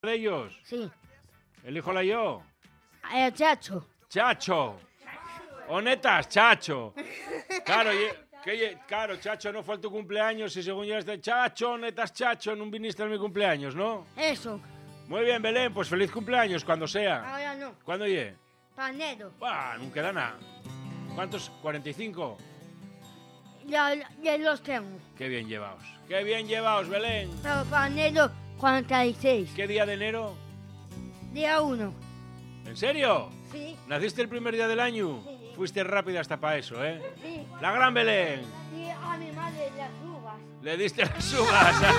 de ellos? Sí. Elíjola yo. Chacho. Chacho. Honetas, Chacho. Claro, claro, Chacho, no fue tu cumpleaños y según llegaste, Chacho, honetas, Chacho, no viniste a mi cumpleaños, ¿no? Eso. Muy bien, Belén, pues feliz cumpleaños, cuando sea. Ahora no. ¿Cuándo llegue? Panero. Bah, no queda nada. ¿Cuántos? ¿45? Ya los tengo. Qué bien llevaos. Qué bien llevaos, Belén. Pero panero 46. ¿Qué día de enero? Día 1. ¿En serio? Sí. ¿Naciste el primer día del año? Sí. Fuiste rápida hasta para eso, ¿eh? Sí. La gran Belén. Y a mi madre las uvas. Le diste las uvas.